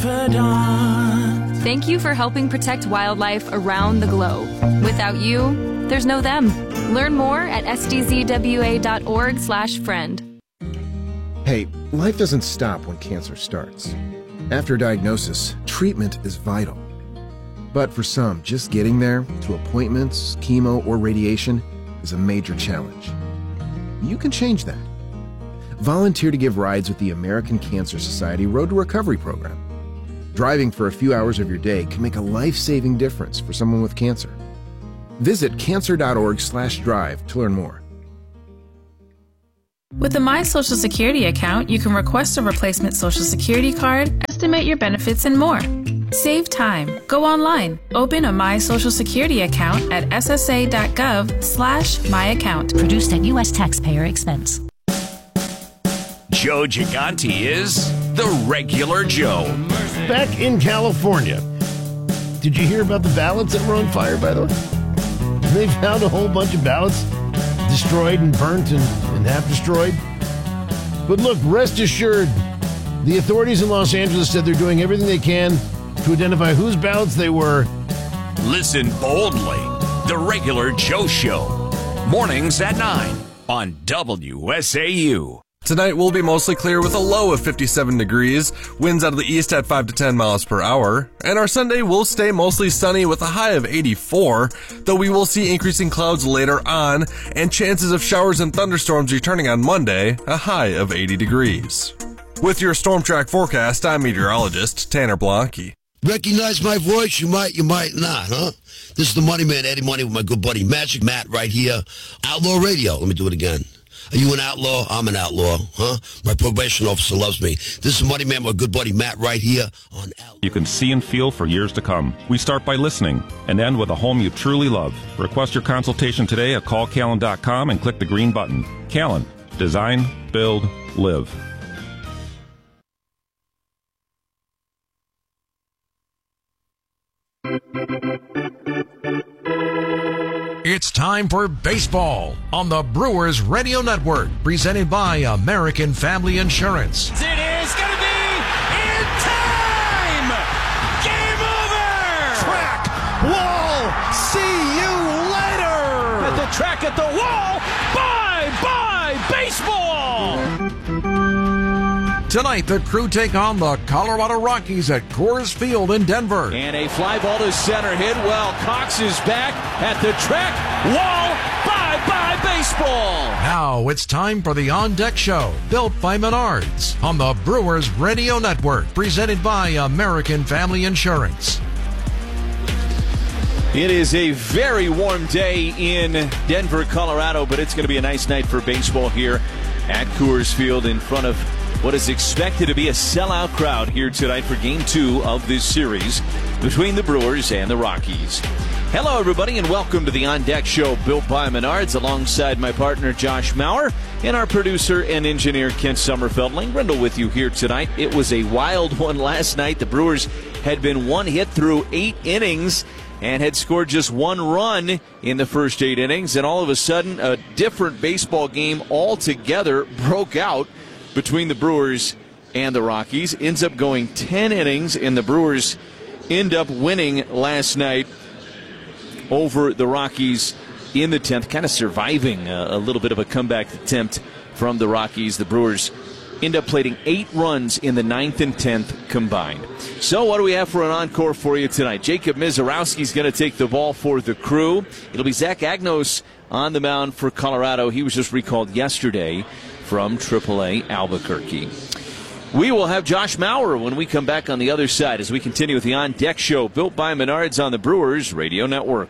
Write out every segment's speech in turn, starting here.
Thank you for helping protect wildlife around the globe. Without you, there's no them. Learn more at sdzwa.org/friend. Hey, life doesn't stop when cancer starts. After diagnosis, treatment is vital. But for some, just getting there, to appointments, chemo, or radiation, is a major challenge. You can change that. Volunteer to give rides with the American Cancer Society Road to Recovery program. Driving for a few hours of your day can make a life-saving difference for someone with cancer. Visit cancer.org/drive to learn more. With the My Social Security account, you can request a replacement Social Security card, estimate your benefits, and more. Save time. Go online. Open a My Social Security account at ssa.gov/myaccount. Produced at U.S. taxpayer expense. Joe Gigante is the regular Joe. Back in California, did you hear about the ballots that were on fire, by the way? They found a whole bunch of ballots destroyed and burnt and half destroyed. But look, rest assured, the authorities in Los Angeles said they're doing everything they can to identify whose ballots they were. Listen boldly. The regular Joe Show. Mornings at 9 on WSAU. Tonight will be mostly clear with a low of 57 degrees, winds out of the east at 5 to 10 miles per hour, and our Sunday will stay mostly sunny with a high of 84, though we will see increasing clouds later on, and chances of showers and thunderstorms returning on Monday, a high of 80 degrees. With your Storm Track forecast, I'm meteorologist Tanner Blanke. Recognize my voice? You might not, huh? This is the Money Man, Eddie Money, with my good buddy Magic Matt right here. Outlaw Radio. Let me do it again. Are you an outlaw? I'm an outlaw, huh? My probation officer loves me. This is Money Man, my good buddy Matt right here on Outlaw. You can see and feel for years to come. We start by listening and end with a home you truly love. Request your consultation today at callcallan.com and click the green button. Callan. Design, build, live. It's time for baseball on the Brewers Radio Network, presented by American Family Insurance. It is going to be in time! Game over! Track, wall, see you later! At the track, at the wall, bye-bye baseball! Tonight, the Crew take on the Colorado Rockies at Coors Field in Denver. And a fly ball to center hit well. Cox is back at the track. Wall, bye-bye baseball. Now it's time for the On Deck Show, built by Menards, on the Brewers Radio Network, presented by American Family Insurance. It is a very warm day in Denver, Colorado, but it's going to be a nice night for baseball here at Coors Field in front of what is expected to be a sellout crowd here tonight for Game 2 of this series between the Brewers and the Rockies. Hello, everybody, and welcome to the On Deck Show, built by Menards, alongside my partner, Josh Maurer, and our producer and engineer, Kent Sommerfeld. Lane Grindle with you here tonight. It was a wild one last night. The Brewers had been one hit through 8 innings and had scored just 1 run in the first 8 innings, and all of a sudden, a different baseball game altogether broke out between the Brewers and the Rockies. Ends up going 10 innings, and the Brewers end up winning last night over the Rockies in the 10th, kind of surviving a little bit of a comeback attempt from the Rockies. The Brewers end up plating 8 runs in the 9th and 10th combined. So what do we have for an encore for you tonight? Jacob Mizorowski's going to take the ball for the Crew. It'll be Zach Agnos on the mound for Colorado. He was just recalled yesterday from AAA Albuquerque. We will have Josh Maurer when we come back on the other side as we continue with the On Deck Show, built by Menards on the Brewers Radio Network.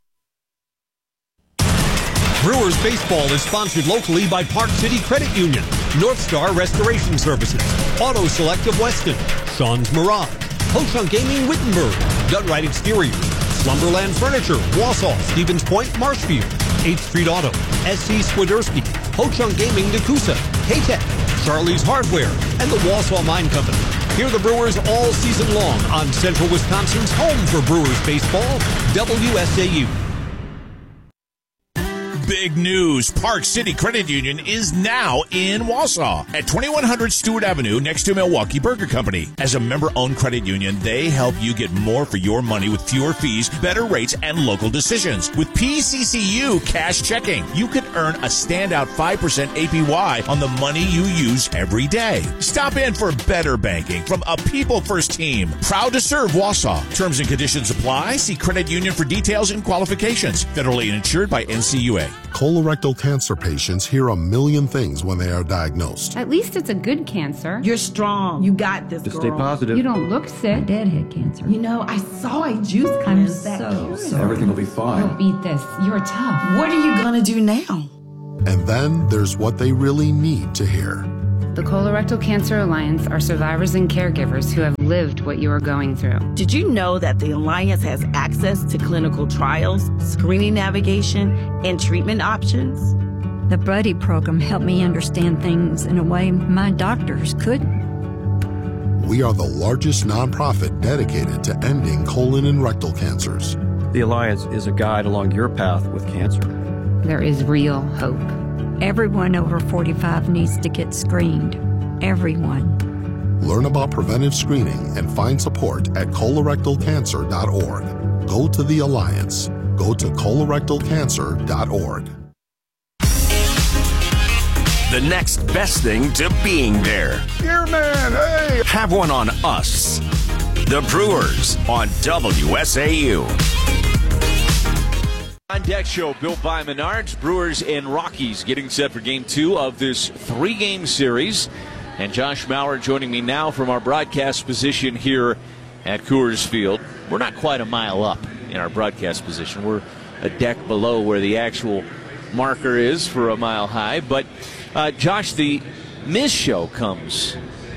Brewers baseball is sponsored locally by Park City Credit Union, North Star Restoration Services, Auto Select of Weston, Sean's Mirage, Ho-Chunk Gaming Wittenberg, Gutright Exterior, Slumberland Furniture, Wausau, Stevens Point, Marshfield, 8th Street Auto, SC Swiderski, Ho-Chunk Gaming Nakusa, K-Tech, Charlie's Hardware, and the Wausau Mine Company. Hear the Brewers all season long on Central Wisconsin's home for Brewers baseball, WSAU. Big news. Park City Credit Union is now in Wausau at 2100 Stewart Avenue next to Milwaukee Burger Company. As a member-owned credit union, they help you get more for your money with fewer fees, better rates, and local decisions. With PCCU Cash Checking, you could earn a standout 5% APY on the money you use every day. Stop in for better banking from a people-first team. Proud to serve Wausau. Terms and conditions apply. See credit union for details and qualifications. Federally insured by NCUA. Colorectal cancer patients hear a million things when they are diagnosed. At least it's a good cancer. You're strong. You got this, Just girl. stay positive. You don't look sick. Deadhead cancer. You know, I saw a juice cleanse. Everything will be fine. You'll beat this. You're tough. What are you gonna do now? And then there's what they really need to hear. The Colorectal Cancer Alliance are survivors and caregivers who have lived what you are going through. Did you know that the Alliance has access to clinical trials, screening navigation, and treatment options? The Buddy program helped me understand things in a way my doctors couldn't. We are the largest nonprofit dedicated to ending colon and rectal cancers. The Alliance is a guide along your path with cancer. There is real hope. Everyone over 45 needs to get screened. Everyone. Learn about preventive screening and find support at colorectalcancer.org. Go to the Alliance. Go to colorectalcancer.org. The next best thing to being there. Dear man, hey! Have one on us. The Brewers on WSAU. On Deck Show, built by Menards. Brewers and Rockies getting set for Game 2 of this 3-game series. And Josh Maurer joining me now from our broadcast position here at Coors Field. We're not quite a mile up in our broadcast position. We're a deck below where the actual marker is for a mile high. But, Josh, the Miz Show comes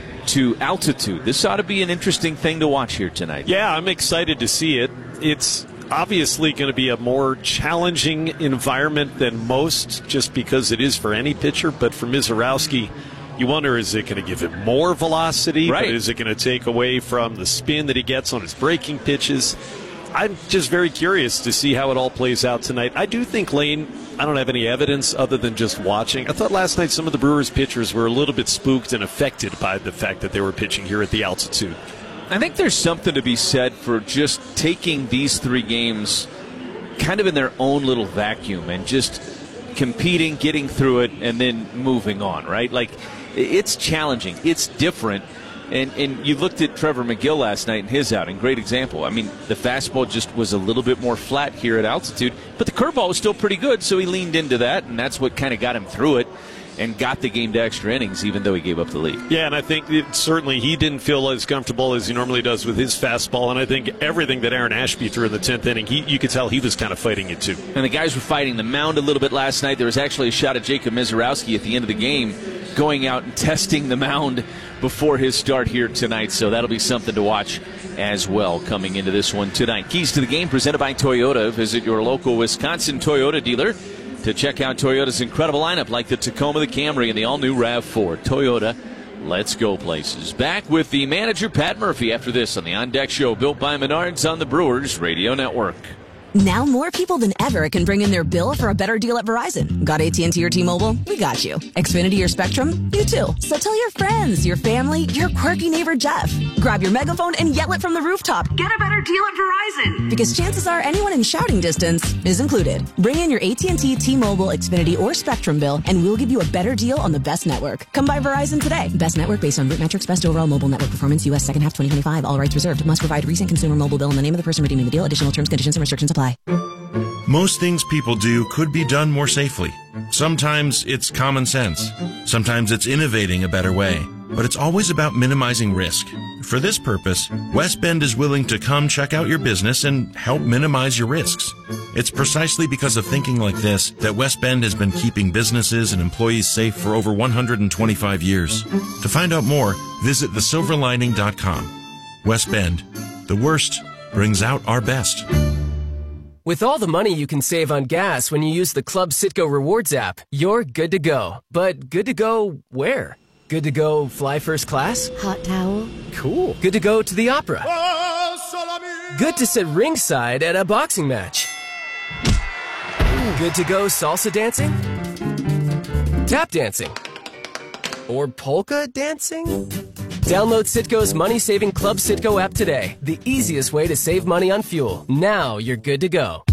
to altitude. This ought to be an interesting thing to watch here tonight. Yeah, I'm excited to see it. It's obviously going to be a more challenging environment than most, just because it is for any pitcher. But for Mizorowski, you wonder, is it going to give him more velocity? Right. But is it going to take away from the spin that he gets on his breaking pitches? I'm just very curious to see how it all plays out tonight. I do think Lane, I don't have any evidence other than just watching. I thought last night some of the Brewers pitchers were a little bit spooked and affected by the fact that they were pitching here at the altitude. I think there's something to be said for just taking these 3 games kind of in their own little vacuum and just competing, getting through it, and then moving on, right? Like, it's challenging. It's different. And you looked at Trevor McGill last night in his outing. Great example. I mean, the fastball just was a little bit more flat here at altitude, but the curveball was still pretty good, so he leaned into that, and that's what kind of got him through it and got the game to extra innings, even though he gave up the lead. Yeah, and I think certainly he didn't feel as comfortable as he normally does with his fastball, and I think everything that Aaron Ashby threw in the 10th inning, you could tell he was kind of fighting it too. And the guys were fighting the mound a little bit last night. There was actually a shot at Jacob Mizorowski at the end of the game going out and testing the mound before his start here tonight, so that'll be something to watch as well coming into this one tonight. Keys to the game presented by Toyota. Visit your local Wisconsin Toyota dealer to check out Toyota's incredible lineup like the Tacoma, the Camry, and the all-new RAV4. Toyota, let's go places. Back with the manager, Pat Murphy, after this on the On Deck Show, built by Menards on the Brewers Radio Network. Now more people than ever can bring in their bill for a better deal at Verizon. Got AT&T or T-Mobile? We got you. Xfinity or Spectrum? You too. So tell your friends, your family, your quirky neighbor Jeff. Grab your megaphone and yell it from the rooftop. Get a better deal at Verizon. Because chances are anyone in shouting distance is included. Bring in your AT&T, T-Mobile, Xfinity, or Spectrum bill, and we'll give you a better deal on the best network. Come by Verizon today. Best network based on root metrics, best overall mobile network performance, U.S. second half 2025. All rights reserved. Must provide recent consumer mobile bill and the name of the person redeeming the deal. Additional terms, conditions, and restrictions apply. Most things people do could be done more safely. Sometimes it's common sense. Sometimes it's innovating a better way. But it's always about minimizing risk. For this purpose, West Bend is willing to come check out your business and help minimize your risks. It's precisely because of thinking like this that West Bend has been keeping businesses and employees safe for over 125 years. To find out more, visit thesilverlining.com. West Bend. The worst brings out our best. With all the money you can save on gas when you use the Club Citgo Rewards app, you're good to go. But good to go where? Good to go fly first class? Hot towel? Cool. Good to go to the opera? Good to sit ringside at a boxing match? Good to go salsa dancing? Tap dancing? Or polka dancing? Download Citgo's money-saving Club Citgo app today. The easiest way to save money on fuel. Now you're good to go.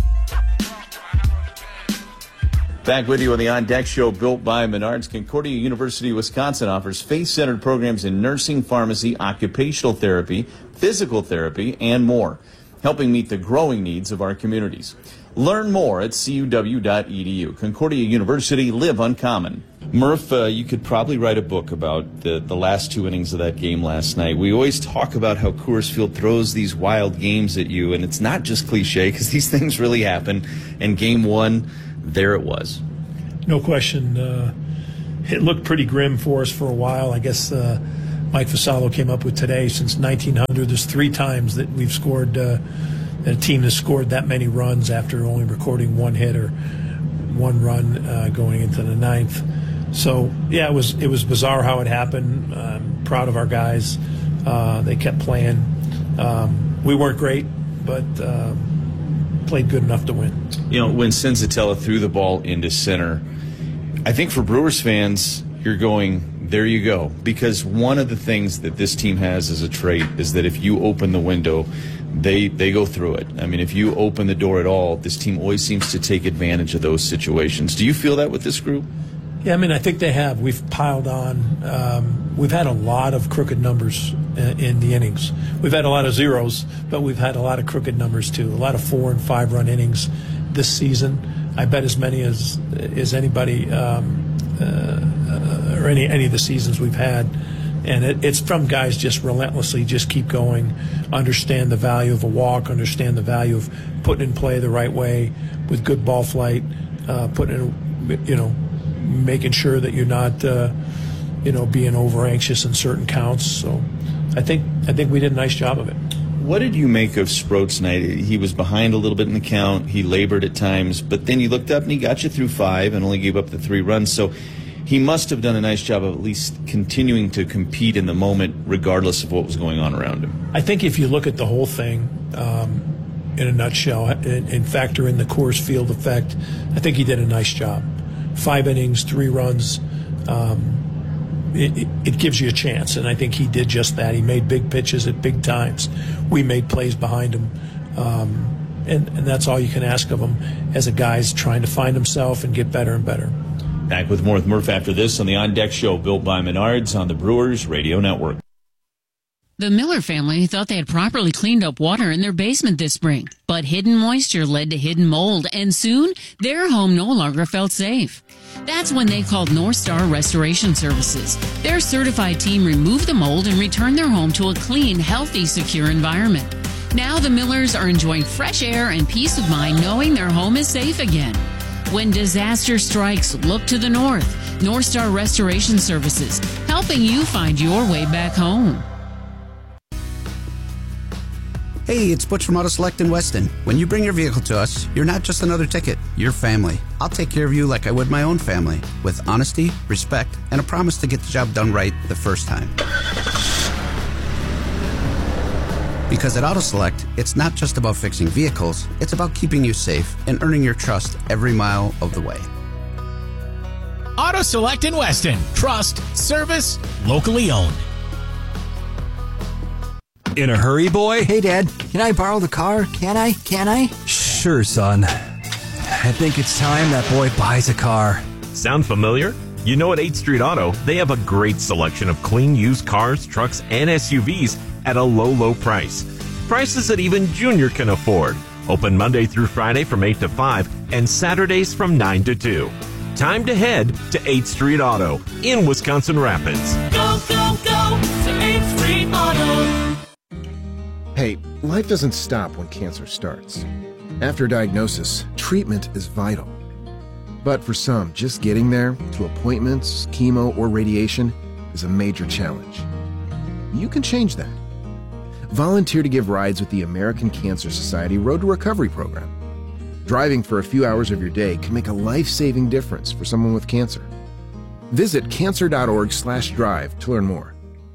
Back with you on the On Deck Show, built by Menards. Concordia University, Wisconsin offers faith-centered programs in nursing, pharmacy, occupational therapy, physical therapy, and more, helping meet the growing needs of our communities. Learn more at cuw.edu. Concordia University, live uncommon. Murph, you could probably write a book about the last two innings of that game last night. We always talk about how Coors Field throws these wild games at you, and it's not just cliche, because these things really happen. And game one, there it was. No question. It looked pretty grim for us for a while. I guess Mike Fasalo came up with today, since 1900, there's 3 times that we've scored, a team has scored that many runs after only recording 1 hit or 1 run going into the 9th. So, yeah, it was bizarre how it happened. I'm proud of our guys. They kept playing. We weren't great, but played good enough to win. You know, when Senzatella threw the ball into center, I think for Brewers fans, you're going, there you go. Because one of the things that this team has as a trait is that if you open the window, they go through it. I mean, if you open the door at all, this team always seems to take advantage of those situations. Do you feel that with this group? Yeah, I mean, I think they have. We've piled on. We've had a lot of crooked numbers in the innings. We've had a lot of zeros, but we've had a lot of crooked numbers too. A lot of 4- and 5-run innings this season. I bet as many as anybody or any of the seasons we've had. And it's from guys just relentlessly just keep going, understand the value of a walk, understand the value of putting in play the right way with good ball flight, making sure that you're not, being over anxious in certain counts. So I think we did a nice job of it. What did you make of Sproats tonight? He was behind a little bit in the count. He labored at times, but then he looked up and he got you through 5 and only gave up the 3 runs. So he must have done a nice job of at least continuing to compete in the moment regardless of what was going on around him. I think if you look at the whole thing in a nutshell and factor in the Coors Field effect, I think he did a nice job. 5 innings, 3 runs. It gives you a chance, and I think he did just that. He made big pitches at big times. We made plays behind him, and that's all you can ask of him as a guy's trying to find himself and get better and better. Back with more with Murph after this on the On Deck Show, built by Menards on the Brewers Radio Network. The Miller family thought they had properly cleaned up water in their basement this spring, but hidden moisture led to hidden mold, and soon their home no longer felt safe. That's when they called North Star Restoration Services. Their certified team removed the mold and returned their home to a clean, healthy, secure environment. Now the Millers are enjoying fresh air and peace of mind knowing their home is safe again. When disaster strikes, look to the north. North Star Restoration Services, helping you find your way back home. Hey, it's Butch from Auto Select in Weston. When you bring your vehicle to us, you're not just another ticket, you're family. I'll take care of you like I would my own family, with honesty, respect, and a promise to get the job done right the first time. Because at Auto Select, it's not just about fixing vehicles, it's about keeping you safe and earning your trust every mile of the way. Auto Select in Weston. Trust, service, locally owned. In a hurry, boy? Hey, Dad. Can I borrow the car? Can I? Sure, son. I think it's time that boy buys a car. Sound familiar? You know, at 8th Street Auto, they have a great selection of clean used cars, trucks, and SUVs at a low price. Prices that even Junior can afford. Open Monday through Friday from 8 to 5 and Saturdays from 9 to 2. Time to head to 8th Street Auto in Wisconsin Rapids. Go to 8th Street Auto. Hey, life doesn't stop when cancer starts. After diagnosis, treatment is vital. But for some, just getting there, to appointments, chemo, or radiation, is a major challenge. You can change that. Volunteer to give rides with the American Cancer Society Road to Recovery program. Driving for a few hours of your day can make a life-saving difference for someone with cancer. Visit cancer.org/drive to learn more.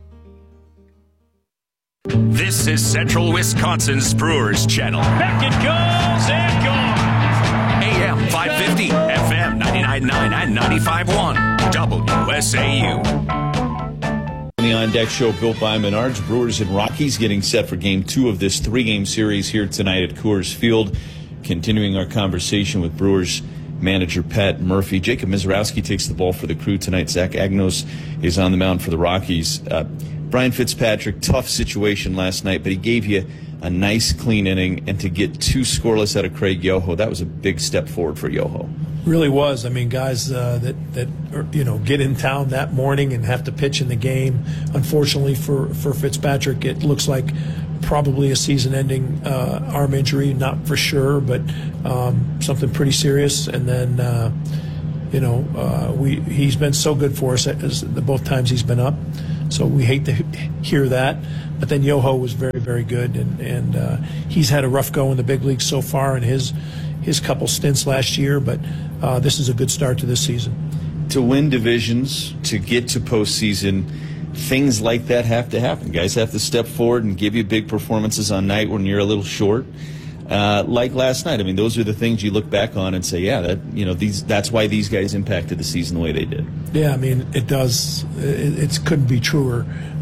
This is Central Wisconsin's Brewers Channel. Back it goes and gone. AM 550, FM 99.9 and 95.1, WSAU. The On Deck Show, built by Menards. Brewers and Rockies getting set for Game 2 of this 3-game series here tonight at Coors Field. Continuing our conversation with Brewers manager Pat Murphy. Jacob Misiorowski takes the ball for the Crew tonight. Zach Agnos is on the mound for the Rockies. Brian Fitzpatrick, tough situation last night, but he gave you a nice, clean inning. And to get 2 scoreless out of Craig Yoho, that was a big step forward for Yoho. Really was. I mean, guys that get in town that morning and have to pitch in the game. Unfortunately for Fitzpatrick, it looks like probably a season-ending arm injury, not for sure, but something pretty serious. And then he's been so good for us as both times he's been up. So we hate to hear that. But then Yoho was very, very good, and he's had a rough go in the big leagues so far in his couple stints last year, but this is a good start to this season. To win divisions, to get to postseason, things like that have to happen. Guys have to step forward and give you big performances on night when you're a little short. Like last night. I mean, those are the things you look back on and say, yeah, that's why these guys impacted the season the way they did. Yeah, I mean, it does. It couldn't be truer.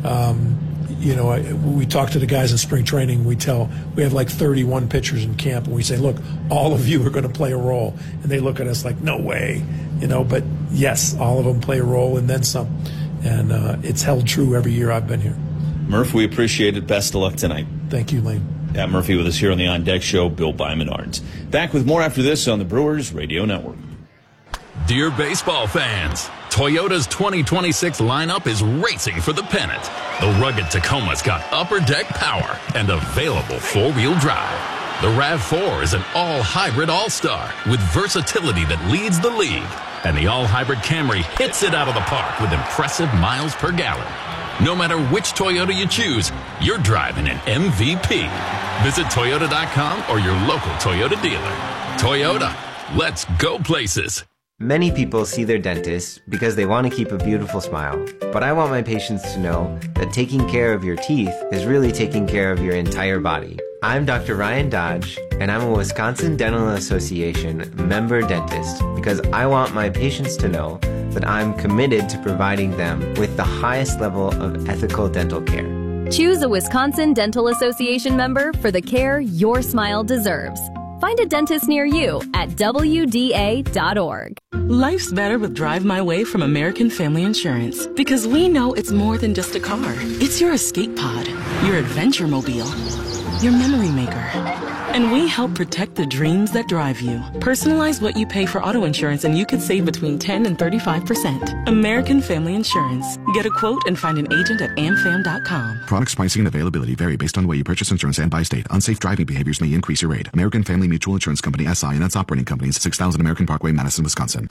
We talk to the guys in spring training. We have like 31 pitchers in camp, and we say, look, all of you are going to play a role. And they look at us like, no way. But yes, all of them play a role and then some. And it's held true every year I've been here. Murph, we appreciate it. Best of luck tonight. Thank you, Lane. Pat Murphy with us here on the On Deck Show, built by Menards. Back with more after this on the Brewers Radio Network. Dear baseball fans, Toyota's 2026 lineup is racing for the pennant. The rugged Tacoma's got upper deck power and available four-wheel drive. The RAV4 is an all-hybrid all-star with versatility that leads the league. And the all-hybrid Camry hits it out of the park with impressive miles per gallon. No matter which Toyota you choose, you're driving an MVP. Visit Toyota.com or your local Toyota dealer. Toyota, let's go places. Many people see their dentist because they want to keep a beautiful smile. But I want my patients to know that taking care of your teeth is really taking care of your entire body. I'm Dr. Ryan Dodge, and I'm a Wisconsin Dental Association member dentist because I want my patients to know that I'm committed to providing them with the highest level of ethical dental care. Choose a Wisconsin Dental Association member for the care your smile deserves. Find a dentist near you at WDA.org. Life's better with Drive My Way from American Family Insurance because we know it's more than just a car. It's your escape pod, your adventure mobile, your memory maker. And we help protect the dreams that drive you. Personalize what you pay for auto insurance and you could save between 10 and 35%. American Family Insurance. Get a quote and find an agent at amfam.com. Products, pricing, and availability vary based on the way you purchase insurance and by state. Unsafe driving behaviors may increase your rate. American Family Mutual Insurance Company, SI, and its operating companies, 6000 American Parkway, Madison, Wisconsin.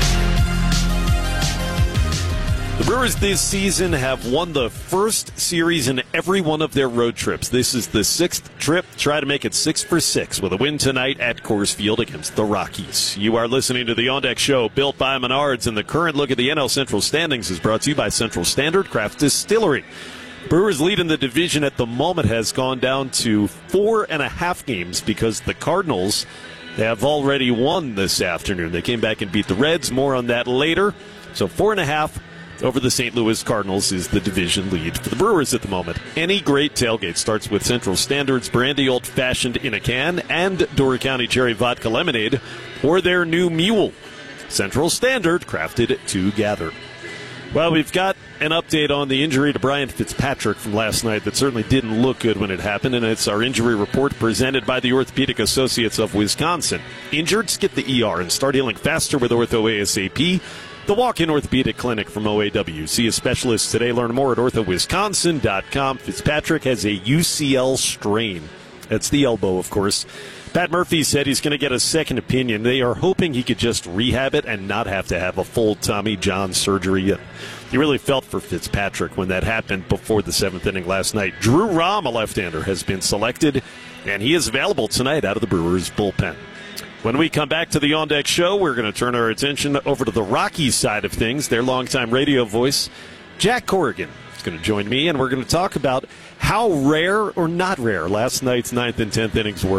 The Brewers this season have won the first series in every one of their road trips. This is the 6th trip. Try to make it 6 for 6 with a win tonight at Coors Field against the Rockies. You are listening to the On Deck Show, built by Menards, and the current look at the NL Central standings is brought to you by Central Standard Craft Distillery. Brewers' lead in the division at the moment has gone down to 4.5 games because the Cardinals have already won this afternoon. They came back and beat the Reds. More on that later. So 4.5 over the St. Louis Cardinals is the division lead for the Brewers at the moment. Any great tailgate starts with Central Standard's brandy old-fashioned in a can and Door County Cherry Vodka Lemonade or their new Mule. Central Standard, crafted to gather. Well, we've got an update on the injury to Brian Fitzpatrick from last night that certainly didn't look good when it happened, and it's our injury report presented by the Orthopedic Associates of Wisconsin. Injured, skip the ER and start healing faster with Ortho ASAP. The walk-in orthopedic clinic from OAW. See a specialist today. Learn more at orthowisconsin.com. Fitzpatrick has a UCL strain. That's the elbow, of course. Pat Murphy said he's going to get a second opinion. They are hoping he could just rehab it and not have to have a full Tommy John surgery. He really felt for Fitzpatrick when that happened before the 7th inning last night. Drew Rom, a left-hander, has been selected, and he is available tonight out of the Brewers' bullpen. When we come back to the On Deck Show, we're going to turn our attention over to the Rockies side of things. Their longtime radio voice, Jack Corrigan, is going to join me, and we're going to talk about how rare or not rare last night's 9th and 10th innings were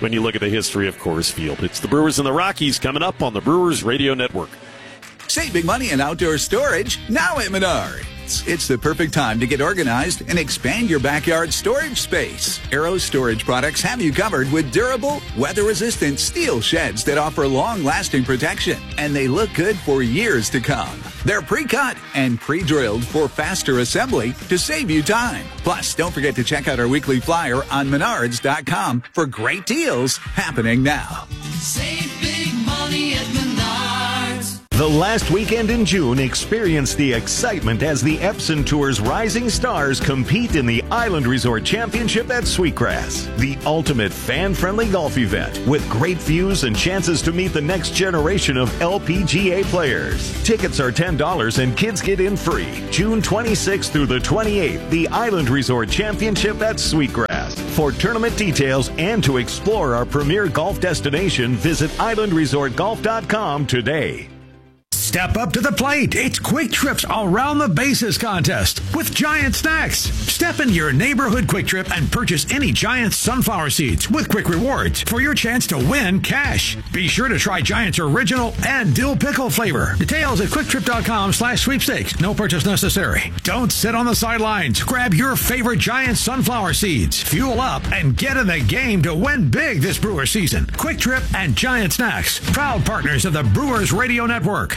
when you look at the history of Coors Field. It's the Brewers and the Rockies coming up on the Brewers Radio Network. Save big money in outdoor storage now at Menards. It's the perfect time to get organized and expand your backyard storage space. Arrow Storage products have you covered with durable, weather-resistant steel sheds that offer long-lasting protection, and they look good for years to come. They're pre-cut and pre-drilled for faster assembly to save you time. Plus, don't forget to check out our weekly flyer on Menards.com for great deals happening now. Save big money at Menards. The last weekend in June, experience the excitement as the Epson Tour's rising stars compete in the Island Resort Championship at Sweetgrass, the ultimate fan-friendly golf event with great views and chances to meet the next generation of LPGA players. Tickets are $10 and kids get in free. June 26th through the 28th, the Island Resort Championship at Sweetgrass. For tournament details and to explore our premier golf destination, visit islandresortgolf.com today. Step up to the plate. It's Quick Trips Around the Bases contest with Giant Snacks. Step into your neighborhood Quick Trip and purchase any Giant sunflower seeds with Quick Rewards for your chance to win cash. Be sure to try Giant's original and dill pickle flavor. Details at quicktrip.com/sweepstakes. No purchase necessary. Don't sit on the sidelines. Grab your favorite Giant sunflower seeds. Fuel up and get in the game to win big this Brewer season. Quick Trip and Giant Snacks, proud partners of the Brewers Radio Network.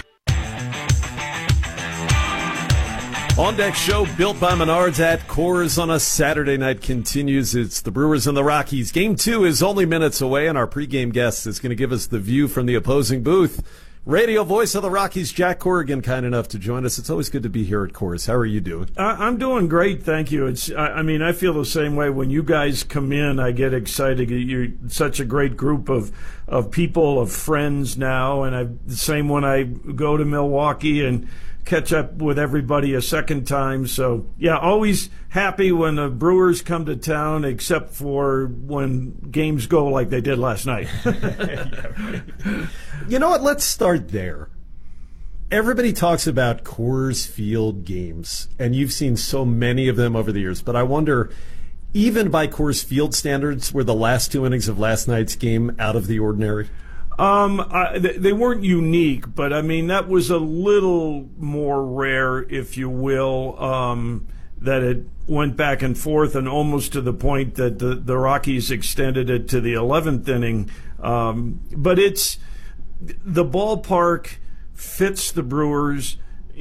On Deck Show, built by Menards at Coors on a Saturday night continues. It's the Brewers and the Rockies. Game 2 is only minutes away, and our pregame guest is going to give us the view from the opposing booth. Radio voice of the Rockies, Jack Corrigan, kind enough to join us. It's always good to be here at Coors. How are you doing? I'm doing great, thank you. I feel the same way. When you guys come in, I get excited. You're such a great group of people, of friends now, and the same when I go to Milwaukee and catch up with everybody a second time. So, yeah, always happy when the Brewers come to town, except for when games go like they did last night. You know what? Let's start there. Everybody talks about Coors Field games, and you've seen so many of them over the years, but I wonder, even by Coors Field standards, were the last 2 innings of last night's game out of the ordinary? They weren't unique, but that was a little more rare, if you will, that it went back and forth, and almost to the point that the Rockies extended it to the 11th inning. But the ballpark fits the Brewers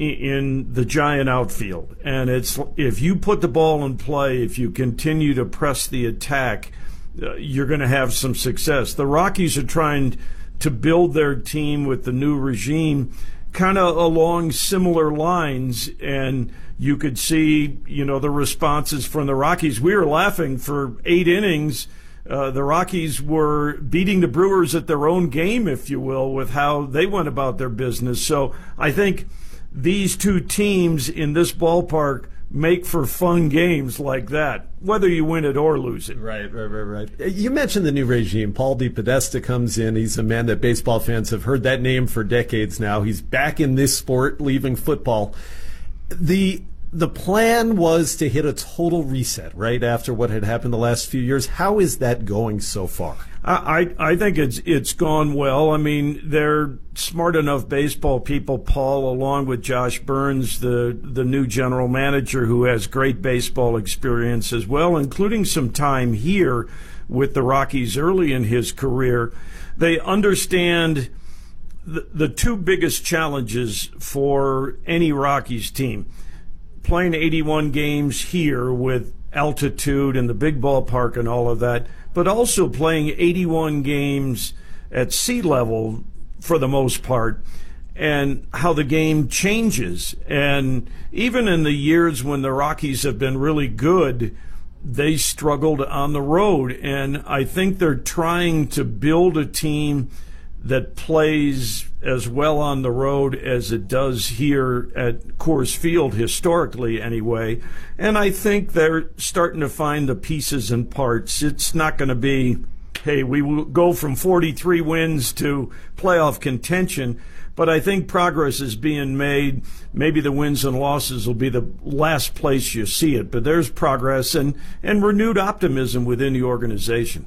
in the Giant outfield, and if you put the ball in play, if you continue to press the attack, you're going to have some success. The Rockies are trying to build their team with the new regime kind of along similar lines, and you could see, the responses from the Rockies. We were laughing for 8 innings. The Rockies were beating the Brewers at their own game, if you will, with how they went about their business. So I think these two teams in this ballpark make for fun games like that, whether you win it or lose it. Right. You mentioned the new regime. Paul DePodesta comes in. He's a man that baseball fans have heard that name for decades now. He's back in this sport, leaving football. The plan was to hit a total reset right after what had happened the last few years. How is that going so far? I think it's gone well. They're smart enough baseball people, Paul, along with Josh Burns, the new general manager, who has great baseball experience as well, including some time here with the Rockies early in his career. They understand the two biggest challenges for any Rockies team: playing 81 games here with altitude and the big ballpark and all of that, but also playing 81 games at sea level for the most part, and how the game changes. And even in the years when the Rockies have been really good, they struggled on the road. And I think they're trying to build a team that plays as well on the road as it does here at Coors Field, historically anyway. And I think they're starting to find the pieces and parts. It's not going to be, hey, we will go from 43 wins to playoff contention, but I think progress is being made. Maybe the wins and losses will be the last place you see it, but there's progress and renewed optimism within the organization.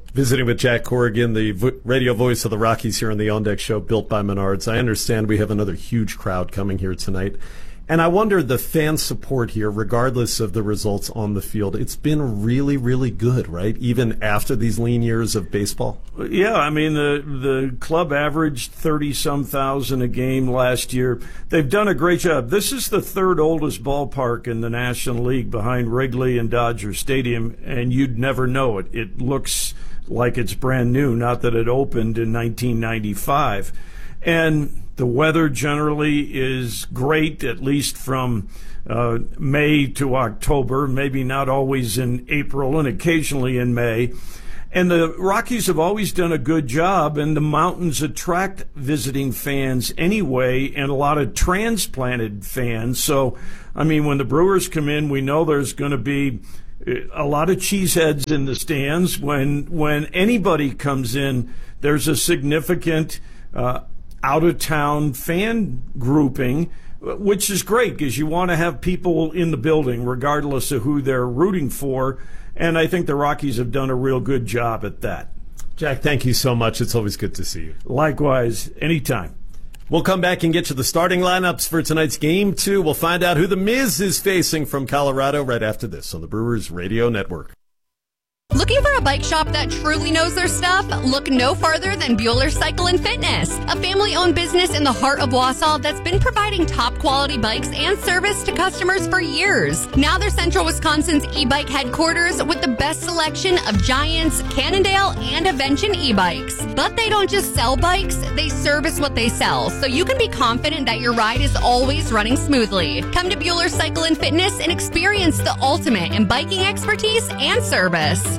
Visiting with Jack Corrigan, the radio voice of the Rockies here on the On Deck Show, built by Menards. I understand we have another huge crowd coming here tonight. And I wonder, the fan support here, regardless of the results on the field, it's been really, really good, right? Even after these lean years of baseball? Yeah, I mean, the club averaged 30-some thousand a game last year. They've done a great job. This is the third oldest ballpark in the National League behind Wrigley and Dodger Stadium, and you'd never know it. It looks like it's brand new, not that it opened in 1995. And the weather generally is great, at least from May to October, maybe not always in April and occasionally in May. And the Rockies have always done a good job, and the mountains attract visiting fans anyway, and a lot of transplanted fans. So, I mean, when the Brewers come in, we know there's going to be a lot of cheeseheads in the stands. When anybody comes in, there's a significant out-of-town fan grouping, which is great because you want to have people in the building regardless of who they're rooting for, and I think the Rockies have done a real good job at that. Jack, thank you so much. It's always good to see you. Likewise, anytime. We'll come back and get to the starting lineups for tonight's Game 2. We'll find out who the Miz is facing from Colorado right after this on the Brewers Radio Network. Looking for a bike shop that truly knows their stuff? Look no farther than Bueller Cycle and Fitness, a family-owned business in the heart of Wausau that's been providing top-quality bikes and service to customers for years. Now they're Central Wisconsin's e-bike headquarters with the best selection of Giants, Cannondale, and Avention e-bikes. But they don't just sell bikes, they service what they sell, so you can be confident that your ride is always running smoothly. Come to Bueller Cycle and Fitness and experience the ultimate in biking expertise and service.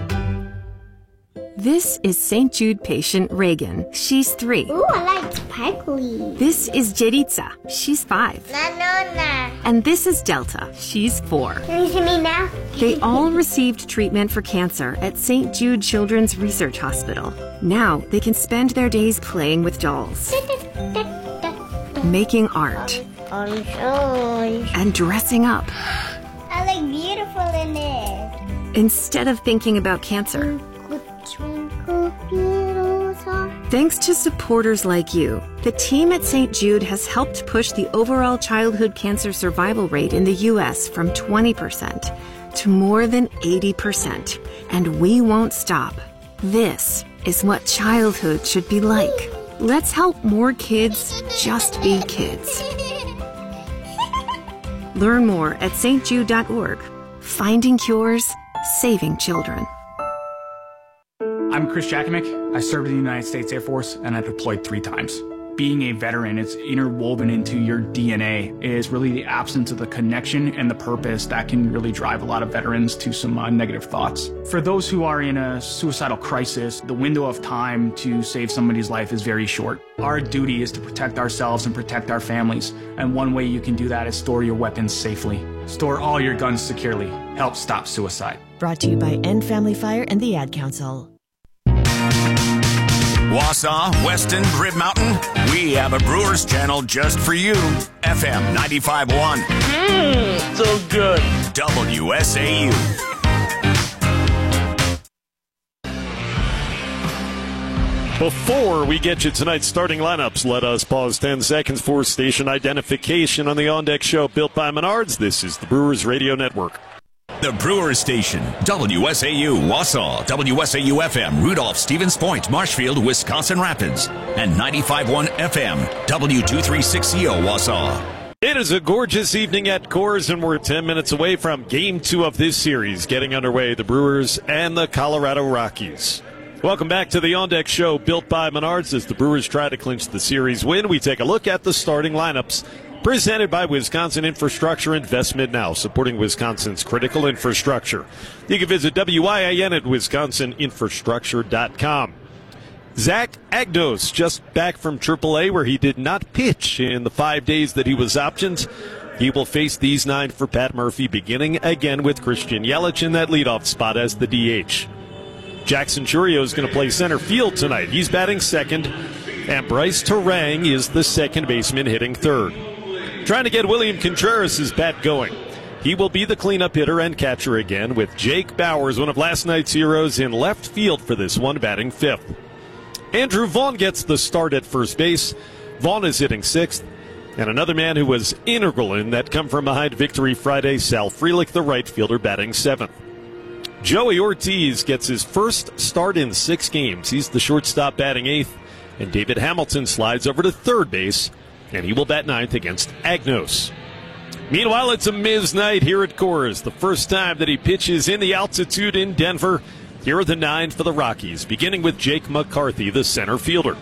This is St. Jude patient Reagan. She's 3. Ooh, I like sparkly. This is Jeritza. She's 5. Na. And this is Delta. She's 4. Can you see me now? They all received treatment for cancer at St. Jude Children's Research Hospital. Now they can spend their days playing with dolls, making art, and dressing up. I look beautiful in it. Instead of thinking about cancer. Thanks to supporters like you, the team at St. Jude has helped push the overall childhood cancer survival rate in the U.S. from 20% to more than 80%. And we won't stop. This is what childhood should be like. Let's help more kids just be kids. Learn more at stjude.org. Finding cures, saving children. I'm Chris Jakimick. I served in the United States Air Force and I deployed 3 times. Being a veteran, it's interwoven into your DNA. It is really the absence of the connection and the purpose that can really drive a lot of veterans to some negative thoughts. For those who are in a suicidal crisis, the window of time to save somebody's life is very short. Our duty is to protect ourselves and protect our families. And one way you can do that is store your weapons safely. Store all your guns securely. Help stop suicide. Brought to you by End Family Fire and the Ad Council. Wausau, Weston, Rib Mountain, we have a Brewers channel just for you. FM 95.1. So good. WSAU. Before we get you tonight's starting lineups, let us pause 10 seconds for station identification on the On Deck Show built by Menards. This is the Brewers Radio Network. The Brewers Station, WSAU, Wausau, WSAU-FM, Rudolph, Stevens Point, Marshfield, Wisconsin Rapids, and 95.1 FM, W236CO, Wausau. It is a gorgeous evening at Coors, and we're 10 minutes away from Game 2 of this series, getting underway, the Brewers and the Colorado Rockies. Welcome back to the On Deck Show, built by Menards. As the Brewers try to clinch the series win, we take a look at the starting lineups. Presented by Wisconsin Infrastructure Investment Now, supporting Wisconsin's critical infrastructure. You can visit WIIN at wisconsininfrastructure.com. Zach Agnos, just back from AAA, where he did not pitch in the 5 days that he was optioned. He will face these 9 for Pat Murphy, beginning again with Christian Yelich in that leadoff spot as the DH. Jackson Chourio is going to play center field tonight. He's batting second, and Bryce Terang is the second baseman hitting third. Trying to get William Contreras' bat going. He will be the cleanup hitter and catcher again, with Jake Bowers, one of last night's heroes, in left field for this one, batting 5th. Andrew Vaughn gets the start at first base. Vaughn is hitting 6th. And another man who was integral in that come from behind victory Friday, Sal Frelick, the right fielder, batting 7th. Joey Ortiz gets his first start in 6 games. He's the shortstop, batting 8th. And David Hamilton slides over to third base, and he will bat 9th against Agnos. Meanwhile, it's a Miz night here at Coors. The first time that he pitches in the altitude in Denver. Here are the 9 for the Rockies, beginning with Jake McCarthy, the center fielder.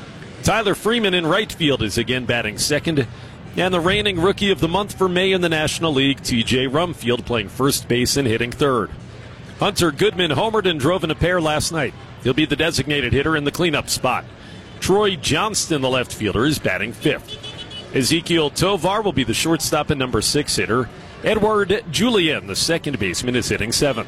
Tyler Freeman in right field is again batting 2nd. And the reigning Rookie of the Month for May in the National League, TJ Rumfield, playing first base and hitting 3rd. Hunter Goodman homered and drove in a pair last night. He'll be the designated hitter in the cleanup spot. Troy Johnston, the left fielder, is batting 5th. Ezekiel Tovar will be the shortstop and number 6 hitter. Edward Julien, the second baseman, is hitting 7th.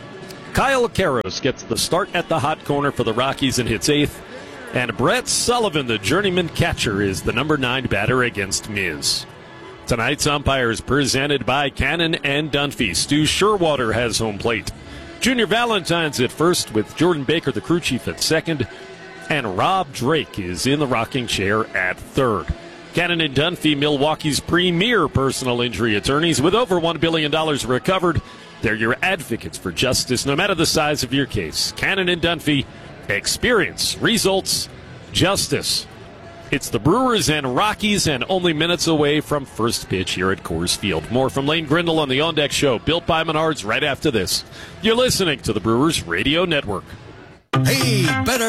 Kyle Karros gets the start at the hot corner for the Rockies and hits 8th. And Brett Sullivan, the journeyman catcher, is the number 9 batter against Miz. Tonight's umpires presented by Cannon and Dunphy. Stu Sherwater has home plate. Junior Valentine's at first, with Jordan Baker, the crew chief, at 2nd. And Rob Drake is in the rocking chair at 3rd. Cannon and Dunphy, Milwaukee's premier personal injury attorneys, with over $1 billion recovered. They're your advocates for justice, no matter the size of your case. Cannon and Dunphy, experience, results, justice. It's the Brewers and Rockies, and only minutes away from first pitch here at Coors Field. More from Lane Grindle on the On Deck Show, built by Menards, right after this. You're listening to the Brewers Radio Network. Hey, better.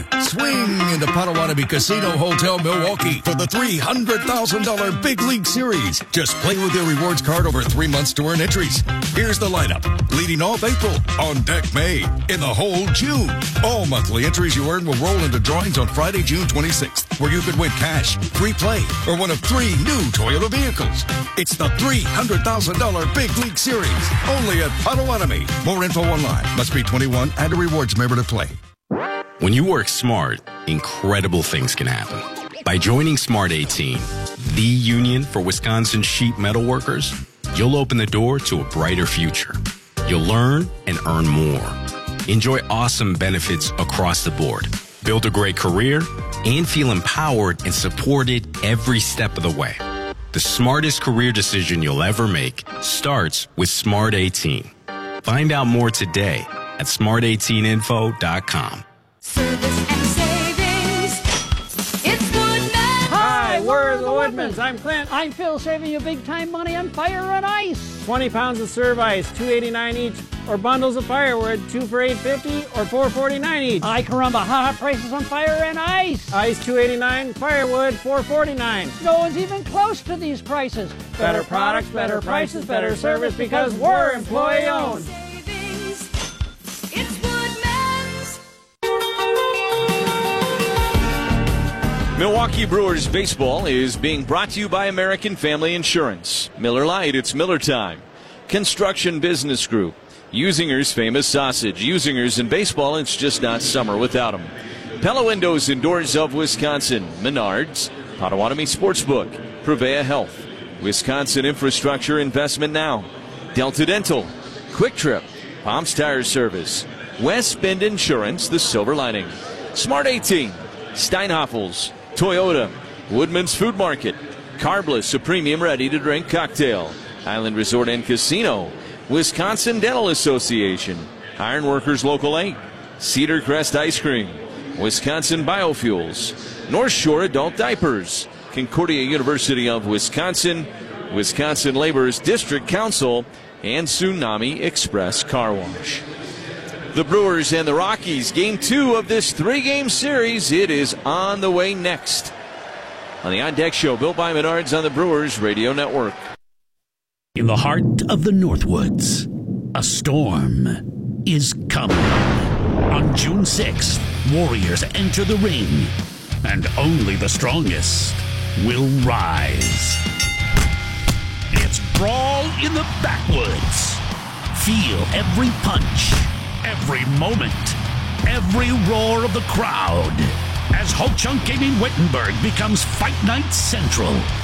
Swing into Potawatomi Casino Hotel Milwaukee for the $300,000 Big League Series. Just play with your rewards card over 3 months to earn entries. Here's the lineup. Leading off April, on deck May, in the hole June. All monthly entries you earn will roll into drawings on Friday, June 26th, where you could win cash, free play, or one of 3 new Toyota vehicles. It's the $300,000 Big League Series, only at Potawatomi. More info online. Must be 21 and a rewards member to play. When you work smart, incredible things can happen. By joining Smart 18, the union for Wisconsin sheet metal workers, you'll open the door to a brighter future. You'll learn and earn more. Enjoy awesome benefits across the board. Build a great career and feel empowered and supported every step of the way. The smartest career decision you'll ever make starts with Smart 18. Find out more today at smart18info.com. Service and savings. It's Woodman. Hi, we're the Woodmans. I'm Clint. I'm Phil, saving you big time money on fire and ice. 20 pounds of serve ice, $2.89 each, or bundles of firewood, 2 for $8.50 or $4.49 each. Ay caramba, hot prices on fire and ice. Ice $2.89, firewood $4.49. No one's even close to these prices. Better products, better prices, better service, because we're employee owned. Milwaukee Brewers baseball is being brought to you by American Family Insurance. Miller Lite, it's Miller time. Construction Business Group. Usinger's famous sausage. Usinger's in baseball, it's just not summer without them. Pella Windows and Doors of Wisconsin. Menards. Potawatomi Sportsbook. Prevea Health. Wisconsin Infrastructure Investment Now. Delta Dental. Quick Trip. Palms Tire Service. West Bend Insurance, the silver lining. Smart 18. Steinhoffels. Toyota, Woodman's Food Market, Carbless, a premium ready-to-drink cocktail, Island Resort and Casino, Wisconsin Dental Association, Ironworkers Local 8, Cedar Crest Ice Cream, Wisconsin Biofuels, North Shore Adult Diapers, Concordia University of Wisconsin, Wisconsin Labor's District Council, and Tsunami Express Car Wash. The Brewers and the Rockies, Game 2 of this 3-game series. It is on the way next on the On Deck Show, built by Menards on the Brewers Radio Network. In the heart of the Northwoods, a storm is coming. On June 6th, Warriors enter the ring, and only the strongest will rise. It's Brawl in the Backwoods. Feel every punch, every moment, every roar of the crowd as Ho Chunk Gaming Wittenberg becomes Fight Night Central.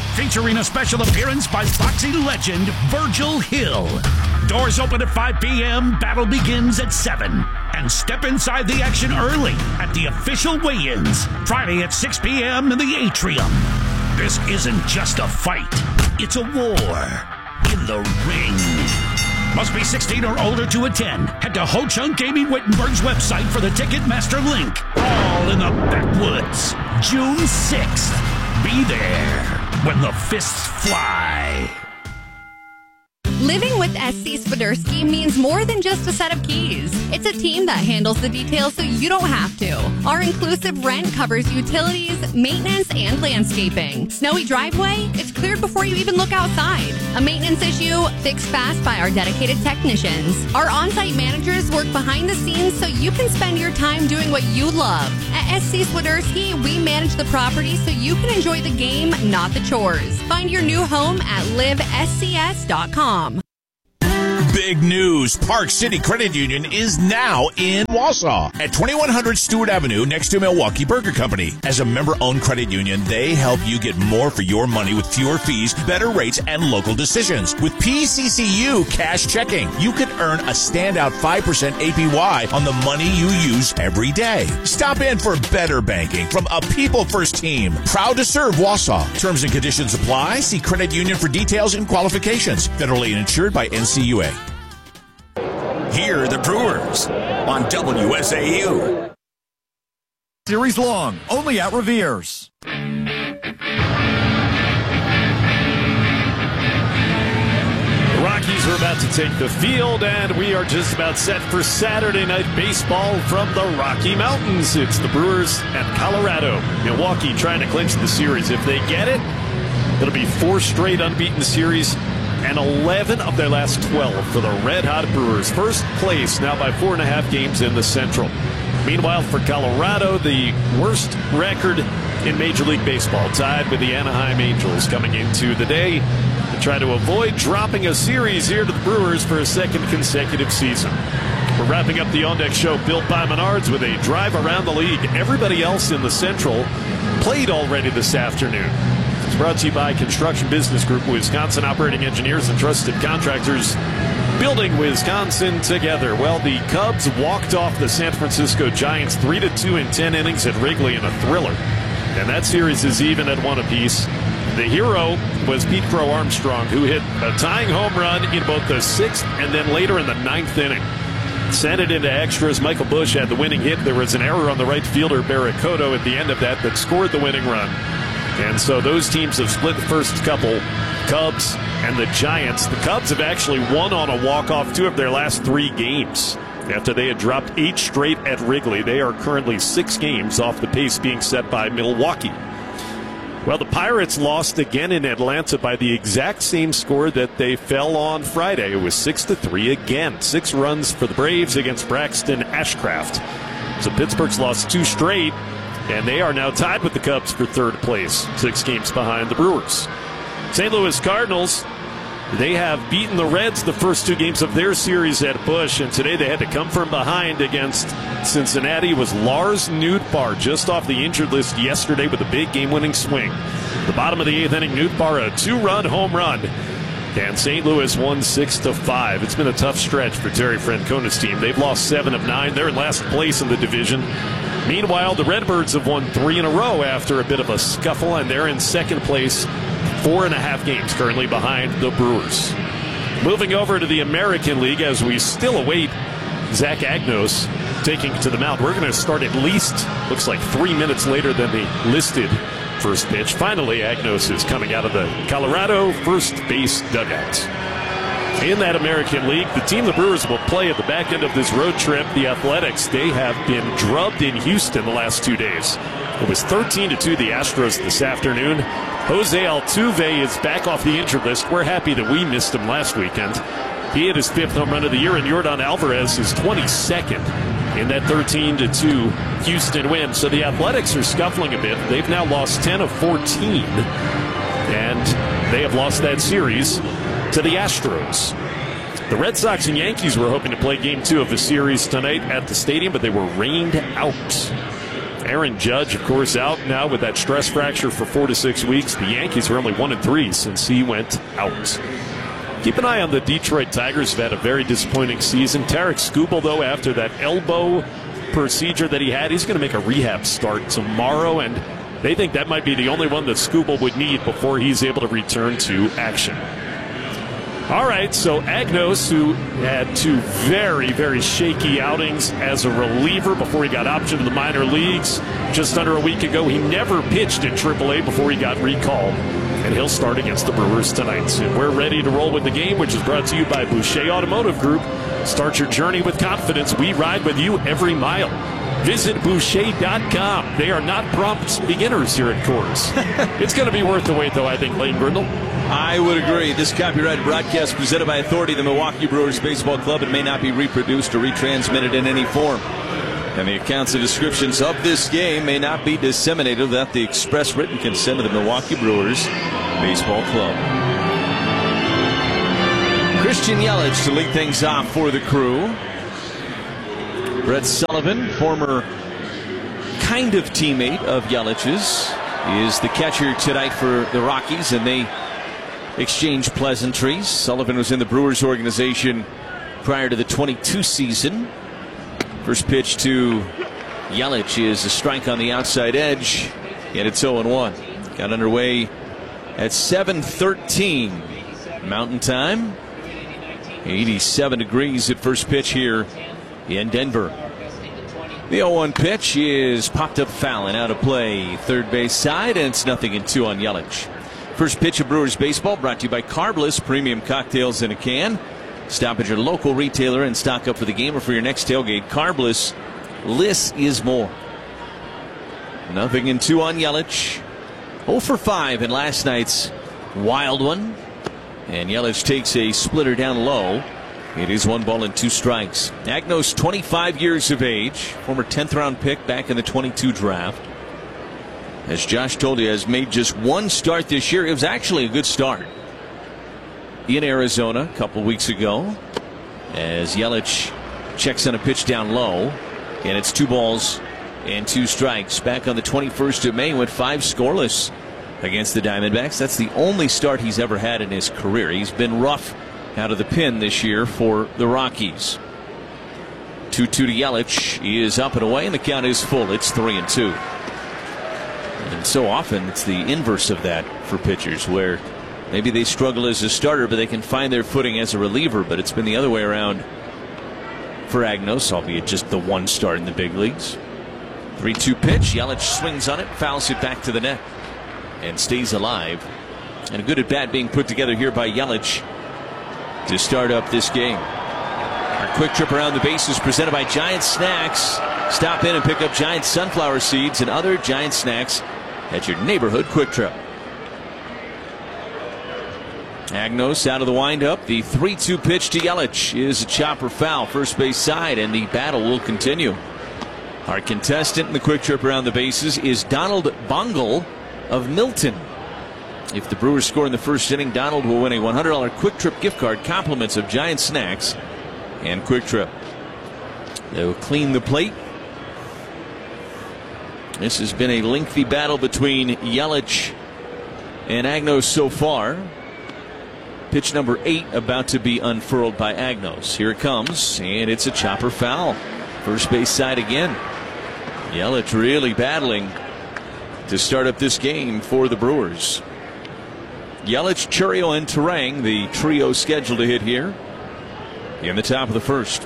featuring a special appearance by boxing legend Virgil Hill. Doors open at 5 p.m., battle begins at 7. And step inside the action early at the official weigh-ins, Friday at 6 p.m. in the Atrium. This isn't just a fight, it's a war in the ring. Must be 16 or older to attend. Head to Ho Chunk Gaming Wittenberg's website for the Ticketmaster link. All in the backwoods, June 6th. Be there when the fists fly. Living with SC Swiderski means more than just a set of keys. It's a team that handles the details so you don't have to. Our inclusive rent covers utilities, maintenance, and landscaping. Snowy driveway? It's cleared before you even look outside. A maintenance issue? Fixed fast by our dedicated technicians. Our on-site managers work behind the scenes so you can spend your time doing what you love. At SC Swiderski, we manage the property so you can enjoy the game, not the chores. Find your new home at livescs.com. Big news. Park City Credit Union is now in Wausau at 2100 Stewart Avenue next to Milwaukee Burger Company. As a member-owned credit union, they help you get more for your money with fewer fees, better rates, and local decisions. With PCCU Cash Checking, you could earn a standout 5% APY on the money you use every day. Stop in for better banking from a people-first team. Proud to serve Wausau. Terms and conditions apply. See credit union for details and qualifications. Federally insured by NCUA. Here are the Brewers on WSAU. Series long, only at Revere's. The Rockies are about to take the field, and we are just about set for Saturday night baseball from the Rocky Mountains. It's the Brewers at Colorado. Milwaukee trying to clinch the series. If they get it, it'll be 4 straight unbeaten series and 11 of their last 12 for the red-hot Brewers. First place now by 4.5 games in the Central. Meanwhile, for Colorado, the worst record in Major League Baseball, tied with the Anaheim Angels coming into the day to try to avoid dropping a series here to the Brewers for a second consecutive season. We're wrapping up the On Deck show built by Menards with a drive around the league. Everybody else in the Central played already this afternoon. It's brought to you by Construction Business Group, Wisconsin operating engineers and trusted contractors, building Wisconsin together. Well, the Cubs walked off the San Francisco Giants 3-2 in 10 innings at Wrigley in a thriller. And that series is even at 1 apiece. The hero was Pete Crow Armstrong, who hit a tying home run in both the 6th and then later in the 9th inning. Sent it into extras. Michael Busch had the winning hit. There was an error on the right fielder, Barracoto, at the end of that scored the winning run. And so those teams have split the first couple, Cubs and the Giants. The Cubs have actually won on a walk-off 2 of their last 3 games. After they had dropped 8 straight at Wrigley, they are currently 6 games off the pace being set by Milwaukee. Well, the Pirates lost again in Atlanta by the exact same score that they fell on Friday. It was 6-3 again. 6 runs for the Braves against Braxton Ashcraft. So Pittsburgh's lost 2 straight. And they are now tied with the Cubs for 3rd place, 6 games behind the Brewers. St. Louis Cardinals, they have beaten the Reds the first 2 games of their series at Busch, and today they had to come from behind against Cincinnati. It was Lars Nootbaar just off the injured list yesterday with a big game-winning swing. The bottom of the 8th inning, Nootbaar a 2-run home run. And St. Louis won 6-5. It's been a tough stretch for Terry Francona's team. They've lost 7 of 9. They're in last place in the division. Meanwhile, the Redbirds have won 3 in a row after a bit of a scuffle, and they're in 2nd place, 4.5 games currently behind the Brewers. Moving over to the American League as we still await Zach Agnos taking to the mound. We're going to start at least, looks like 3 minutes later than the listed first pitch. Finally, Agnos is coming out of the Colorado first base dugout. In that American League, the team the Brewers will play at the back end of this road trip, the Athletics, they have been drubbed in Houston the last 2 days. It was 13-2 the Astros this afternoon. Jose Altuve is back off the injured list. We're happy that we missed him last weekend. He hit his 5th home run of the year, and Yordan Alvarez is 22nd in that 13-2 Houston win. So the Athletics are scuffling a bit. They've now lost 10 of 14, and they have lost that series to the Astros. The Red Sox and Yankees were hoping to play Game 2 of the series tonight at the stadium, but they were rained out. Aaron Judge, of course, out now with that stress fracture for 4 to 6 weeks. The Yankees are only 1-3 since he went out. Keep an eye on the Detroit Tigers. Have had a very disappointing season. Tarek Skubal, though, after that elbow procedure that he had, he's going to make a rehab start tomorrow, and they think that might be the only one that Skubal would need before he's able to return to action. All right, so Agnos, who had 2 very, very shaky outings as a reliever before he got optioned to the minor leagues just under a week ago, he never pitched in AAA before he got recalled. And he'll start against the Brewers tonight. And we're ready to roll with the game, which is brought to you by Boucher Automotive Group. Start your journey with confidence. We ride with you every mile. Visit Boucher.com. They are not prompt beginners here at Coors. It's going to be worth the wait, though, I think, Lane Grindle. I would agree. This copyrighted broadcast presented by authority of the Milwaukee Brewers Baseball Club. It may not be reproduced or retransmitted in any form. And the accounts and descriptions of this game may not be disseminated without the express written consent of the Milwaukee Brewers Baseball Club. Christian Yelich to lead things off for the Crew. Brett Sullivan, former kind of teammate of Yelich's, is the catcher tonight for the Rockies, and they exchange pleasantries. Sullivan was in the Brewers organization prior to the 22 season. First pitch to Yelich is a strike on the outside edge, and it's 0-1. Got underway at 7:13 Mountain Time. 87 degrees at first pitch here in Denver. The 0-1 pitch is popped up foul and out of play. Third base side, and it's 0-2 on Yelich. First pitch of Brewers baseball brought to you by Carbliss, premium cocktails in a can. Stop at your local retailer and stock up for the game or for your next tailgate. Carbliss, less is more. 0-2 on Yelich. 0 for 5 in last night's wild one. And Yelich takes a splitter down low. It is 1 ball and 2 strikes. Agnos, 25 years of age, former 10th round pick back in the 22 draft. As Josh told you, has made just 1 start this year. It was actually a good start in Arizona a couple weeks ago, as Yelich checks on a pitch down low, and it's 2 balls and 2 strikes. Back on the 21st of May, went 5 scoreless against the Diamondbacks. That's the only start he's ever had in his career. He's been rough out of the pen this year for the Rockies. 2-2 to Yelich. He is up and away, and the count is full. It's 3-2. And so often it's the inverse of that for pitchers, where maybe they struggle as a starter, but they can find their footing as a reliever. But it's been the other way around for Agnos, albeit just the 1 start in the big leagues. 3-2 pitch. Yelich swings on it, fouls it back to the net, and stays alive. And a good at bat being put together here by Yelich to start up this game. Our quick trip around the bases presented by Giant Snacks. Stop in and pick up Giant sunflower seeds and other Giant snacks at your neighborhood Quick Trip. Agnos out of the windup. The 3-2 pitch to Yelich is a chopper foul, first base side, and the battle will continue. Our contestant in the quick trip around the bases is Donald Bongle of Milton. If the Brewers score in the first inning, Donald will win a $100 Quick Trip gift card, compliments of Giant Snacks and Quick Trip. They will clean the plate. This has been a lengthy battle between Yelich and Agnos so far. Pitch number 8 about to be unfurled by Agnos. Here it comes, and it's a chopper foul. First base side again. Yelich really battling to start up this game for the Brewers. Yelich, Chourio, and Turang, the trio scheduled to hit here in the top of the first.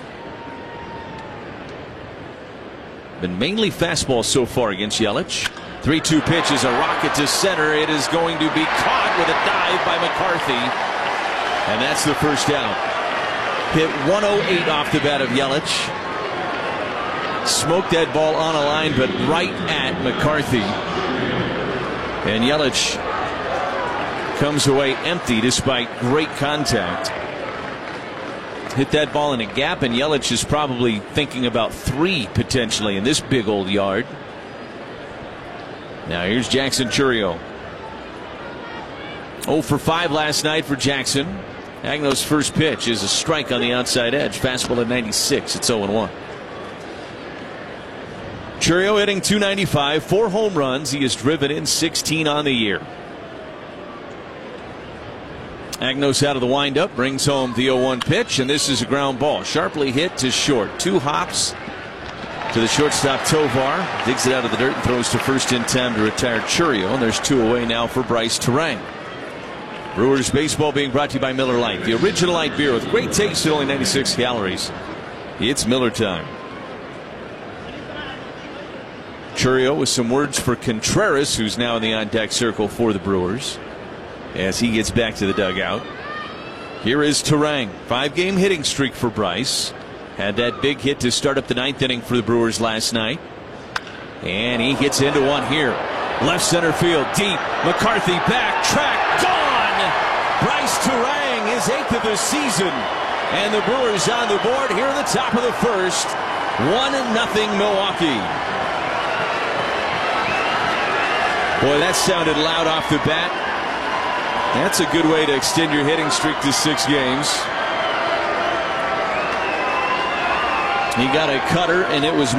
Been mainly fastball so far against Yelich. 3-2 pitch is a rocket to center. It is going to be caught with a dive by McCarthy. And that's the first out. Hit 108 off the bat of Yelich. Smoked that ball on a line, but right at McCarthy. And Yelich comes away empty despite great contact. Hit that ball in a gap, and Yelich is probably thinking about 3 potentially in this big old yard. Now here's Jackson Chourio. 0 for 5 last night for Jackson. Agnos' first pitch is a strike on the outside edge. Fastball at 96. It's 0-1. Chourio hitting .295, 4 home runs. He has driven in 16 on the year. Agnos out of the windup, brings home the 0-1 pitch, and this is a ground ball. Sharply hit to short. 2 hops to the shortstop Tovar. Digs it out of the dirt and throws to first in time to retire Chourio. And there's 2 away now for Bryce Terang. Brewers baseball being brought to you by Miller Lite, the original light beer with great taste at only 96 calories. It's Miller time. Chourio with some words for Contreras, who's now in the on-deck circle for the Brewers, as he gets back to the dugout. Here is Terang. 5-game hitting streak for Bryce. Had that big hit to start up the 9th inning for the Brewers last night. And he gets into one here. Left center field, deep. McCarthy back, track, gone! Bryce Terang, his 8th of the season. And the Brewers on the board here at the top of the first. 1-0 Milwaukee. Boy, that sounded loud off the bat. That's a good way to extend your hitting streak to 6 games. He got a cutter, and it was